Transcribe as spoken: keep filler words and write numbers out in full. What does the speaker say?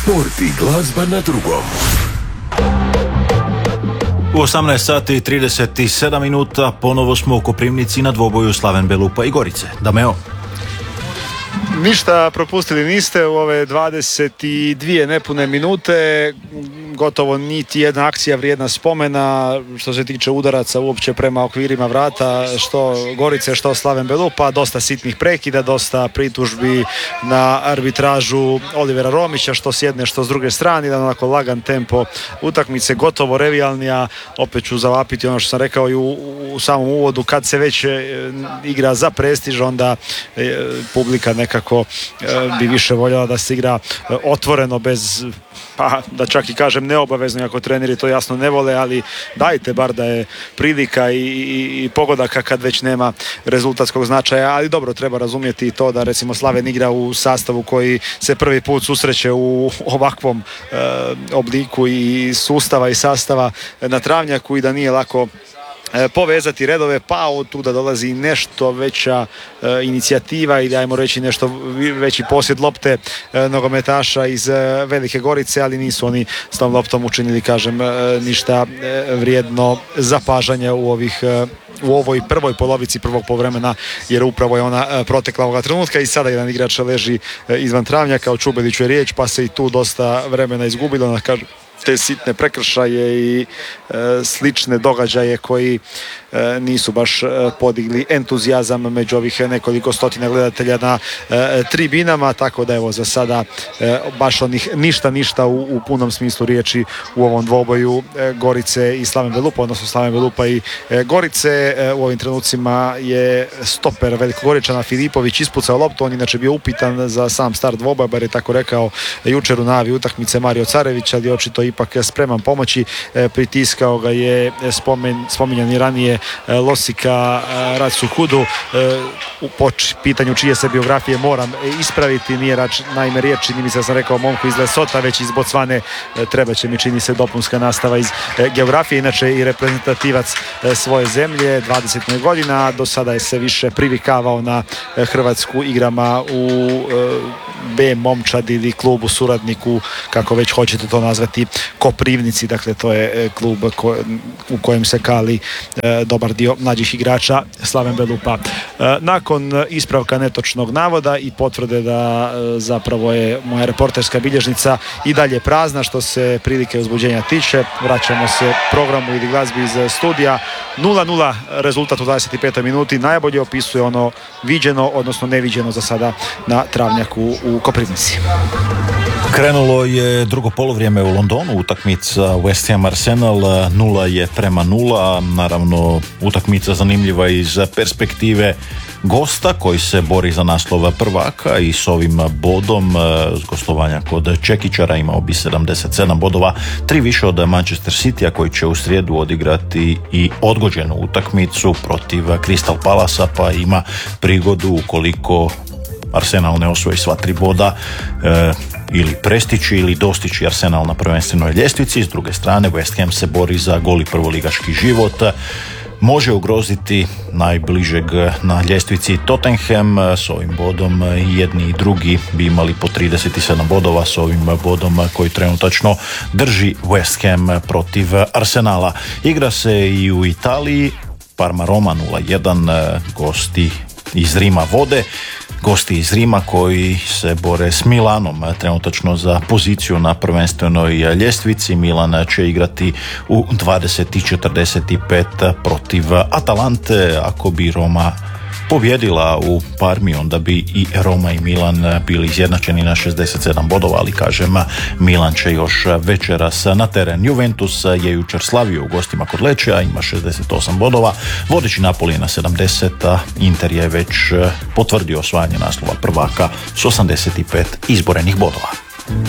Sport i glazba na drugom. U osamnaest sati i trideset sedam minuta ponovo smo u Koprivnici na dvoboju Slaven Belupa i Gorice. Dameo. Ništa propustili niste u ove dvadeset dvije nepune minute, gotovo niti jedna akcija vrijedna spomena što se tiče udaraca uopće prema okvirima vrata, što Gorice, što Slaven Belupa, dosta sitnih prekida, dosta pritužbi na arbitražu Olivera Romića, što s jedne, što s druge strane, jedan onako lagan tempo utakmice, gotovo revijalnija. Opet ću zavapiti ono što sam rekao i u, u samom uvodu, kad se već igra za prestiž, onda e, publika nekako e, bi više voljela da se igra e, otvoreno, bez, pa da čak i kažem neobavezno, ako treneri to jasno ne vole, ali dajte bar da je prilika i, i, i pogodaka kad već nema rezultatskog značaja. Ali dobro, treba razumjeti i to da recimo Slaven igra u sastavu koji se prvi put susreće u ovakvom e, obliku i sustava i sastava na travnjaku i da nije lako povezati redove, pa od tuda dolazi nešto veća e, inicijativa i dajmo reći nešto veći posjed lopte e, nogometaša iz e, Velike Gorice, ali nisu oni s tom loptom učinili, kažem, e, ništa e, vrijedno zapažanja u ovih e, u ovoj prvoj polovici prvog povremena, jer upravo je ona e, protekla ovoga trenutka i sada jedan igrač leži e, izvan travnjaka, o Čubeliću je riječ, pa se i tu dosta vremena izgubilo na, kažem, te sitne prekršaje i e, slične događaje koji e, nisu baš e, podigli entuzijazam među ovih nekoliko stotina gledatelja na e, tribinama, tako da evo za sada e, baš onih ništa ništa u, u punom smislu riječi u ovom dvoboju e, Gorice i Slaven Belupa, odnosno Slaven Belupa i e, Gorice. E, u ovim trenucima je stoper Velikogoričana Filipović ispucao loptu, on inače bio upitan za sam start dvoboja, bar je tako rekao jučer u najavi utakmice Mario Carević, ali očito ipak spreman pomoći, e, pritiskao ga je spomen, spominjani ranije e, Losika e, Ratsu Hudu. E, u poč, pitanju čije se biografije moram ispraviti, nije rač, naime riječ, čini mi se da sam rekao momku iz Lesota, već iz Bocvane, e, treba će mi čini se dopunska nastava iz e, geografije, inače i reprezentativac e, svoje zemlje, dvadeset godina, do sada je se više privikavao na e, Hrvatsku igrama u e, B momčad ili klubu suradniku, kako već hoćete to nazvati, Koprivnici, dakle to je klub ko, u kojem se kali e, dobar dio mlađih igrača Slaven Belupa. E, nakon ispravka netočnog navoda i potvrde da e, zapravo je moja reporterska bilježnica i dalje prazna što se prilike uzbuđenja tiče, vraćamo se programu ili glazbi iz studija. nula nula rezultat u dvadeset petoj minuti najbolje opisuje ono viđeno, odnosno neviđeno za sada na travnjaku u Koprivnici. Krenulo je drugo poluvrijeme u Londonu, utakmica West Ham Arsenal, nula je prema nula, naravno utakmica zanimljiva iz perspektive gosta koji se bori za naslov prvaka i s ovim bodom s gostovanja kod Čekićara imao bi sedamdeset sedam bodova, tri više od Manchester Citya koji će u srijedu odigrati i odgođenu utakmicu protiv Crystal Palasa, pa ima prigodu ukoliko Arsenal ne osvoji sva tri boda e, ili prestići ili dostići Arsenal na prvenstvenoj ljestvici. S druge strane West Ham se bori za goli prvoligaški život, može ugroziti najbližeg na ljestvici Tottenham. S ovim bodom jedni i drugi bi imali po trideset sedam bodova, s ovim bodom koji trenutačno drži West Ham protiv Arsenala. Igra se i u Italiji, Parma Roma nula jedan, gosti iz Rima vode. Gosti iz Rima koji se bore s Milanom trenutačno za poziciju na prvenstvenoj ljestvici. Milan će igrati u dvadeset četrdeset pet protiv Atalante. Ako bi Roma pobjedila u Parmi, onda bi i Roma i Milan bili izjednačeni na šezdeset sedam bodova, ali kažem, Milan će još večeras na teren. Juventus je jučer slavio u gostima kod Lečija, ima šezdeset osam bodova, vodeći Napoli na sedamdeset, a Inter je već potvrdio osvajanje naslova prvaka s osamdeset pet izborenih bodova.